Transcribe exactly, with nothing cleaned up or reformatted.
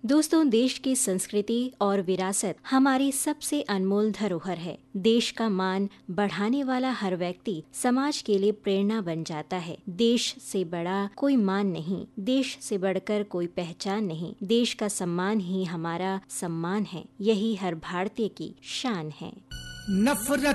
दोस्तों, देश की संस्कृति और विरासत हमारी सबसे अनमोल धरोहर है। देश का मान बढ़ाने वाला हर व्यक्ति समाज के लिए प्रेरणा बन जाता है। देश से बड़ा कोई मान नहीं, देश से बढ़कर कोई पहचान नहीं। देश का सम्मान ही हमारा सम्मान है। यही हर भारतीय की शान है। नफरत